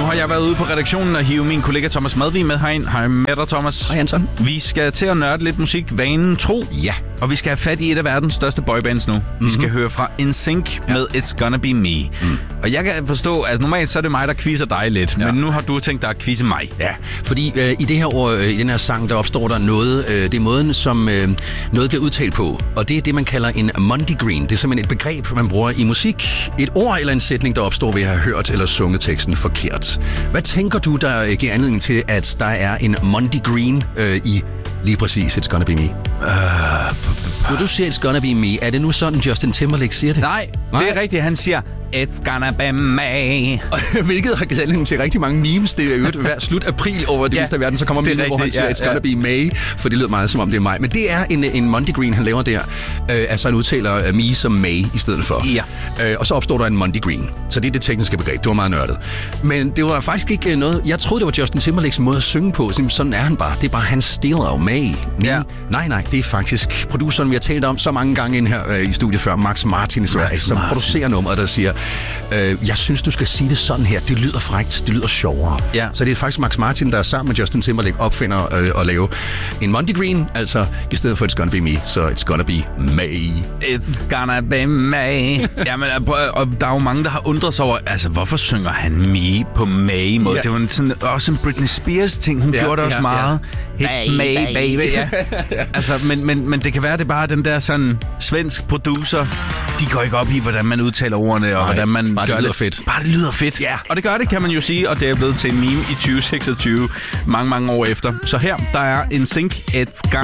har jeg været ude på redaktionen og hive min kollega Thomas Madvig med herind. Hej med dig, Thomas. Hej, Anton. Vi skal til at nørde lidt musik, vanen tro. Ja. Og vi skal have fat i et af verdens største boybands nu. Vi skal høre fra NSYNC med It's Gonna Be Me. Og jeg kan forstå, altså normalt så er det mig, der quizzer dig lidt. Men nu har du tænkt dig at quizze mig. Ja, fordi i det her år, i den her sang, der opstår der noget, det er måden, som noget bliver udtalt på. Og det er det, man kalder en Monday Green. Det er simpelthen et begreb, man bruger i musik. Et ord eller en sætning, der opstår ved at have hørt eller sunget teksten forkert. Hvad tænker du, der giver anledning til, at der er en Monday Green i lige præcis It's Gonna Be Me? Når du siger It's Gonna Be Me, er det nu sådan, Justin Timberlake siger det? Nej, det er rigtigt. Han siger, It's gonna be me. Hvilket har givet anledning til rigtig mange memes. Det er jo hver slut april over det meste af verden, så kommer meme, hvor han siger, It's gonna be May, for det lyder meget som om det er mig. Men det er en Monday Green, han laver der. Altså han udtaler me som May i stedet for. Ja. Og så opstår der en Monday Green. Så det er det tekniske begreb. Det var meget nørdet. Men det var faktisk ikke noget... Jeg troede, det var Justin Timberlakes måde at synge på. Sådan er han bare. Det er bare hans stil af May. Ja. Nej, det er faktisk produceren, vi har talt om så mange gange ind her i studiet før, Max Martin i Sverige, som producerer nummeret, der siger, jeg synes, du skal sige det sådan her. Det lyder frækt, det lyder sjovere. Ja. Så det er faktisk Max Martin, der sammen med Justin Timberlake opfinder at lave en Monday Green, altså i stedet for It's Gonna Be Me, så It's Gonna Be May. It's gonna be May. Jamen, og der er jo mange, der har undret sig over, altså, hvorfor synger han Me på May-måde? Det var sådan, også en Britney Spears-ting. Hun gjorde det også meget. May, baby. Ja. Altså, men det kan være, det er bare den der sådan svensk producer. De går ikke op i, hvordan man udtaler ordene, og hvordan man bare det lyder fedt. Bare det lyder fedt. Ja. Og det gør det, kan man jo sige, og det er blevet til en meme i 2026, mange år efter. Så her, der er NSYNC, It's Gonna